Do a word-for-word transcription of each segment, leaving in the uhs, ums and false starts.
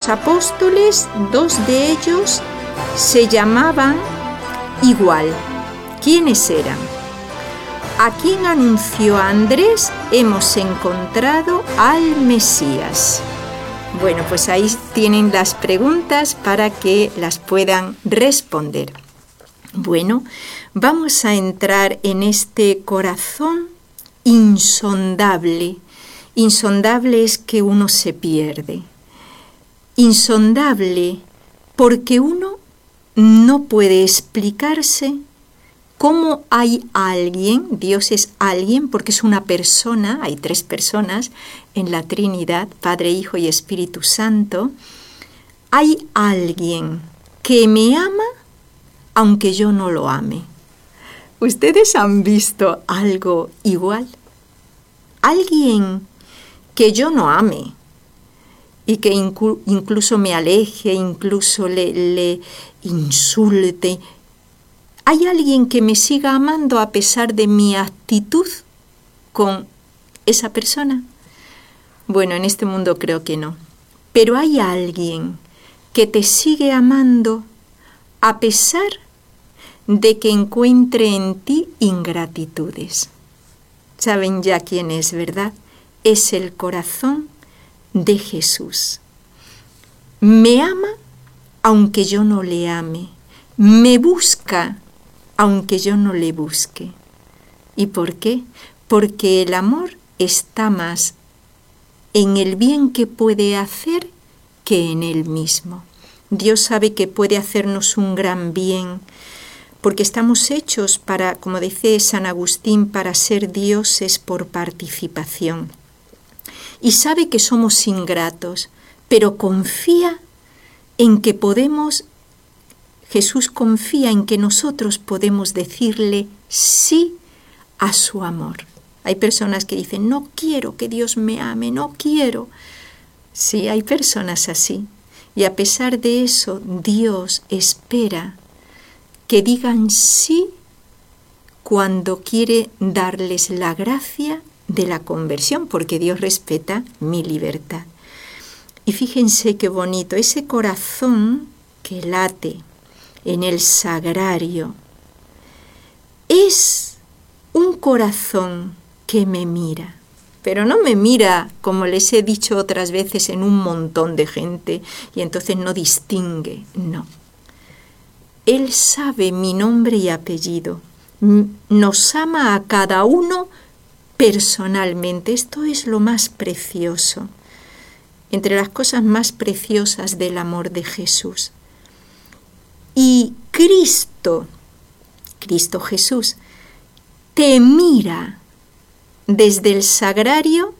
apóstoles, dos de ellos se llamaban igual. ¿Quiénes eran? ¿A quién anunció Andrés? Hemos encontrado al Mesías. Bueno, pues ahí tienen las preguntas para que las puedan responder. Bueno, vamos a entrar en este corazón insondable. Insondable es que uno se pierde. Insondable porque uno no puede explicarse cómo hay alguien, Dios es alguien porque es una persona, hay tres personas en la Trinidad, Padre, Hijo y Espíritu Santo. Hay alguien que me ama aunque yo no lo ame. ¿Ustedes han visto algo igual? Alguien que yo no ame y que inclu- incluso me aleje, incluso le, le insulte. ¿Hay alguien que me siga amando a pesar de mi actitud con esa persona? Bueno, en este mundo creo que no. Pero hay alguien que te sigue amando a pesar de que encuentre en ti ingratitudes. ¿Saben ya quién es, verdad? Es el corazón de Jesús. Me ama aunque yo no le ame. Me busca aunque yo no le busque. ¿Y por qué? Porque el amor está más en el bien que puede hacer que en él mismo. Dios sabe que puede hacernos un gran bien, porque estamos hechos para, como dice San Agustín, para ser dioses por participación. Y sabe que somos ingratos, pero confía en que podemos, Jesús confía en que nosotros podemos decirle sí a su amor. Hay personas que dicen, no quiero que Dios me ame, no quiero. Sí, hay personas así. Y a pesar de eso, Dios espera que digan sí cuando quiere darles la gracia de la conversión, porque Dios respeta mi libertad. Y fíjense qué bonito, ese corazón que late en el sagrario es un corazón que me mira. Pero no me mira, como les he dicho otras veces, en un montón de gente y entonces no distingue, no. Él sabe mi nombre y apellido. Nos ama a cada uno personalmente. Esto es lo más precioso. Entre las cosas más preciosas del amor de Jesús. Y Cristo, Cristo Jesús, te mira desde el sagrario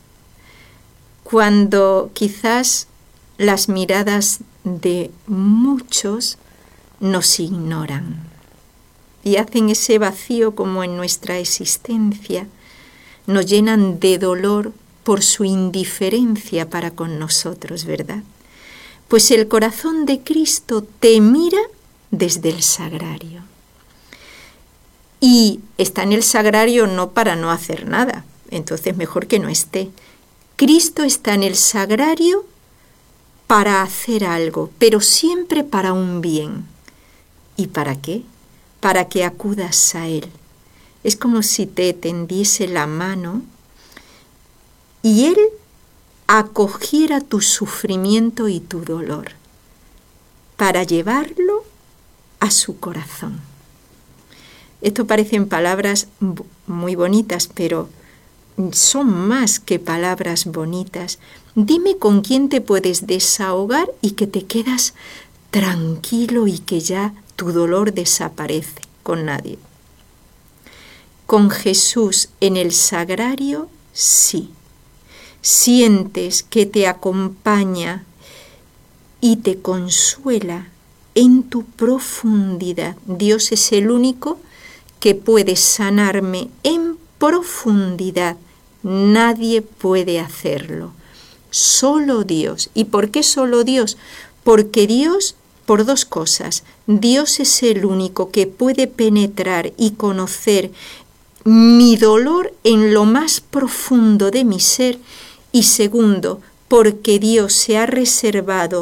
cuando quizás las miradas de muchos nos ignoran y hacen ese vacío como en nuestra existencia, nos llenan de dolor por su indiferencia para con nosotros, ¿verdad? Pues el corazón de Cristo te mira desde el sagrario. Y está en el sagrario no para no hacer nada, entonces mejor que no esté. Cristo está en el sagrario para hacer algo, pero siempre para un bien. ¿Y para qué? Para que acudas a Él. Es como si te tendiese la mano y Él acogiera tu sufrimiento y tu dolor para llevarlo a su corazón. Esto parecen palabras muy bonitas, pero son más que palabras bonitas. Dime con quién te puedes desahogar y que te quedas tranquilo y que ya tu dolor desaparece. Con nadie. Con Jesús en el sagrario, sí. Sientes que te acompaña y te consuela en tu profundidad. Dios es el único que puede sanarme en profundidad. Nadie puede hacerlo. Solo Dios. ¿Y por qué solo Dios? Porque Dios, por dos cosas. Dios es el único que puede penetrar y conocer mi dolor en lo más profundo de mi ser. Y segundo, porque Dios se ha reservado